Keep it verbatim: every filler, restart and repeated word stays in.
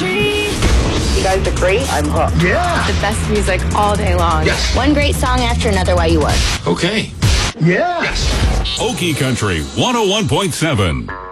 country. You guys are great. I'm hooked. Yeah. The best music all day long. Yes. One great song after another while you work. Okay. Yeah. Yes. Okie Country one oh one point seven.